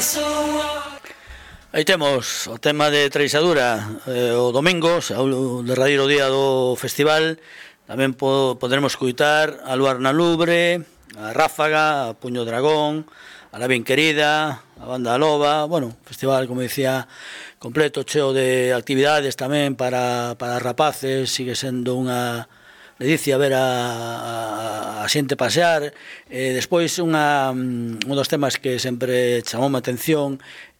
Aí temos o tema de Treixadura o domingo, o derradeiro día do festival. Tamén poderemos escutar a Luar na Lubre, a Ráfaga, a Puño Dragón, a La Bien Querida, a Banda Loba. Bueno, festival, como dicía, completo, cheo de actividades tamén para rapaces. Sigue sendo unha ledicia ver a xente pasear. Despois un dos temas que sempre chamou a atención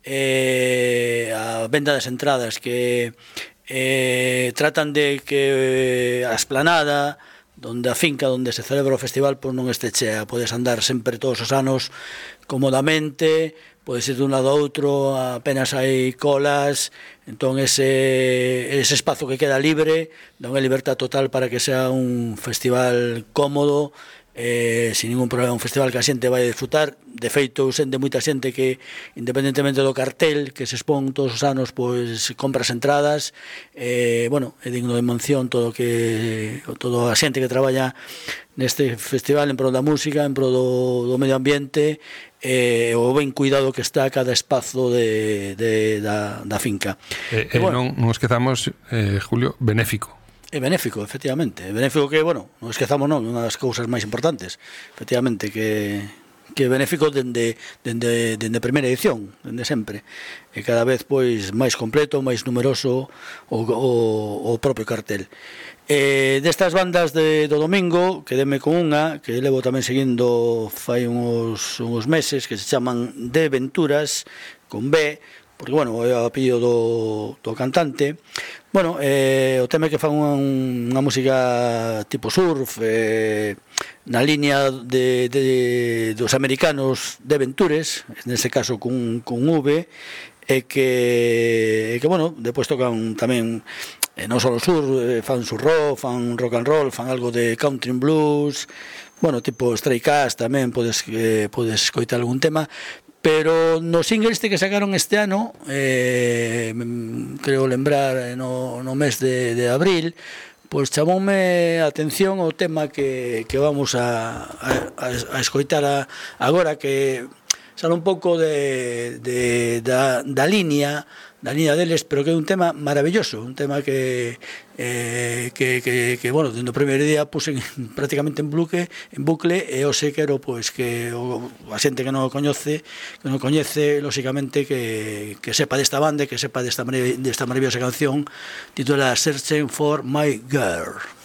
a venda das entradas, que tratan de que a esplanada donde a finca onde se celebra o festival pois non este chea, podes andar sempre todos os anos cómodamente, podes ir dun lado a outro, apenas hai colas. Entón ese espazo que queda libre dá unha libertad total para que sea un festival cómodo, sin ningún problema, un festival que a xente vai a disfrutar. De feito, sente moita xente que, independentemente do cartel que se expón todos os anos, pois compras entradas. Bueno, é digno de mención toda a xente que traballa neste festival en pro da música, en pro do medio ambiente, o ben cuidado que está cada espazo da finca. Bueno, non esquezamos, Julio, benéfico. É benéfico, efectivamente. É benéfico que, bueno, non esquezamos non, unha das cousas máis importantes, efectivamente, que é benéfico dende a primeira edición, dende sempre. E cada vez pois máis completo, máis numeroso o propio cartel. Destas bandas do domingo, quedeme con unha que levo tamén seguindo fai uns meses, que se chaman De Venturas, con B, porque, bueno, é o apellido do cantante. Bueno, o tema é que fan unha música tipo surf, na línea dos americanos de Ventures, nese caso con V, e que, bueno, depois tocan tamén non só sur, fan surf rock, fan rock and roll, fan algo de country and blues, bueno, tipo Stray Cats tamén, podes escoitar algún tema. Pero no single que sacaron este ano, creo lembrar no mes de abril, pois chamoume a atención o tema que vamos a escoitar agora, que sale un pouco da línea deles, pero que é un tema maravilloso, un tema que bueno, dende o primeiro día puse prácticamente en bucle, e hoxe quero pois que a xente que non coñece, lóxicamente que sepa desta banda, que sepa desta maravillosa canción titulada Searching for My Girl.